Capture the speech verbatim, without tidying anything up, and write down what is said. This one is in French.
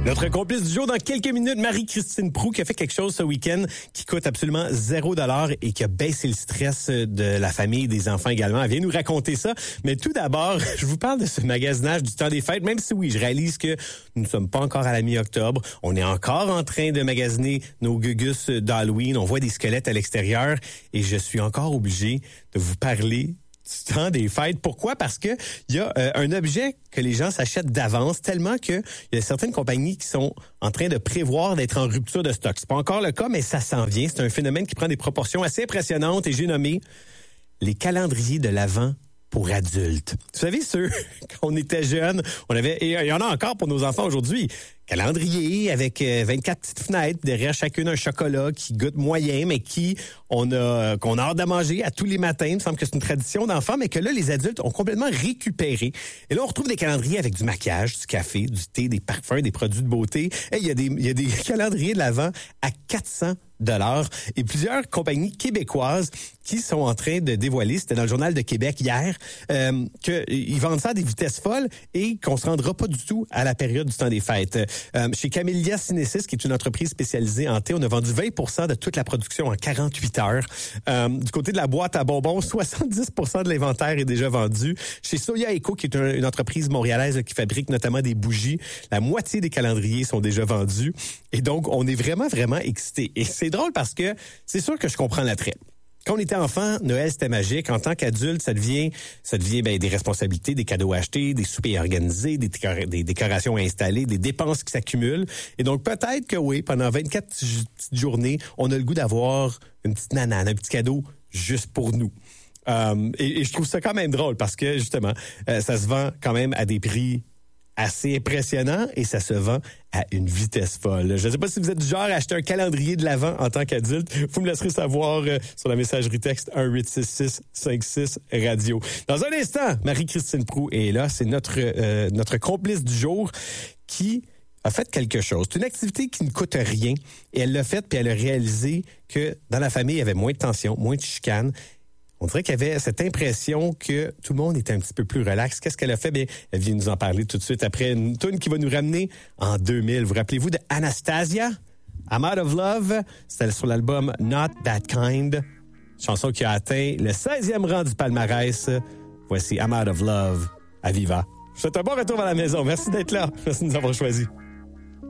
Notre complice du jour dans quelques minutes, Marie-Christine Proulx, qui a fait quelque chose ce week-end qui coûte absolument zéro dollar et qui a baissé le stress de la famille et des enfants également. Elle vient nous raconter ça. Mais tout d'abord, je vous parle de ce magasinage du temps des fêtes, même si oui, je réalise que nous ne sommes pas encore à la mi-octobre. On est encore en train de magasiner nos gugus d'Halloween. On voit des squelettes à l'extérieur et je suis encore obligé de vous parler du temps des fêtes. Pourquoi? Parce que il y a euh, un objet que les gens s'achètent d'avance tellement que il y a certaines compagnies qui sont en train de prévoir d'être en rupture de stock. C'est pas encore le cas, mais ça s'en vient. C'est un phénomène qui prend des proportions assez impressionnantes et j'ai nommé les calendriers de l'Avent pour adultes. Vous savez, ceux, quand on était jeunes, on avait, et il y en a encore pour nos enfants aujourd'hui, calendrier avec vingt-quatre petites fenêtres, derrière chacune un chocolat qui goûte moyen, mais qui on a qu'on a hâte de manger à tous les matins. Il me semble que c'est une tradition d'enfant, mais que là, les adultes ont complètement récupéré. Et là, on retrouve des calendriers avec du maquillage, du café, du thé, des parfums, des produits de beauté. Et il y a des, il y a des calendriers de l'Avent à quatre cents dollars et plusieurs compagnies québécoises qui sont en train de dévoiler, c'était dans le Journal de Québec hier, euh, qu'ils vendent ça à des vitesses folles et qu'on se rendra pas du tout à la période du temps des fêtes. Euh, chez Camellia Cinesis, qui est une entreprise spécialisée en thé, on a vendu vingt pour cent de toute la production en quarante-huit heures. Euh, du côté de la boîte à bonbons, soixante-dix pour cent de l'inventaire est déjà vendu. Chez Soya Eco, qui est une, une entreprise montréalaise là, qui fabrique notamment des bougies, la moitié des calendriers sont déjà vendus. Et donc, on est vraiment, vraiment excités. Et c'est drôle parce que c'est sûr que je comprends l'attrait. Quand on était enfant, Noël, c'était magique. En tant qu'adulte, ça devient, ça devient ben, des responsabilités, des cadeaux achetés, des soupers organisés, des, décor- des décorations installées, des dépenses qui s'accumulent. Et donc, peut-être que oui, pendant vingt-quatre petites journées, on a le goût d'avoir une petite nanane, un petit cadeau juste pour nous. Euh, et, et je trouve ça quand même drôle parce que, justement, euh, ça se vend quand même à des prix assez impressionnant et ça se vend à une vitesse folle. Je ne sais pas si vous êtes du genre à acheter un calendrier de l'Avent en tant qu'adulte. Vous me laisserez savoir euh, sur la messagerie texte un huit six six cinq six radio. Dans un instant, Marie-Christine Proulx est là. C'est notre, euh, notre complice du jour qui a fait quelque chose. C'est une activité qui ne coûte rien et elle l'a faite puis elle a réalisé que dans la famille, il y avait moins de tension, moins de chicanes. On dirait qu'il y avait cette impression que tout le monde était un petit peu plus relax. Qu'est-ce qu'elle a fait? Bien, elle vient nous en parler tout de suite après une tune qui va nous ramener en deux mille. Vous rappelez-vous de Anastasia? I'm Out of Love. C'était sur l'album Not That Kind. Chanson qui a atteint le seizième rang du palmarès. Voici I'm Out of Love à Viva. Je vous souhaite un bon retour à la maison. Merci d'être là. Merci de nous avoir choisis.